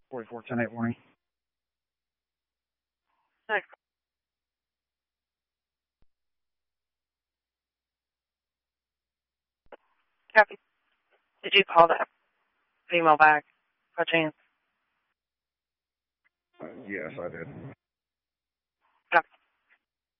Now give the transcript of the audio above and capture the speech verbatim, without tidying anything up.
forty-four ten eight warning. Hi. Copy. Did you call that female back by chance? Uh, yes, I did.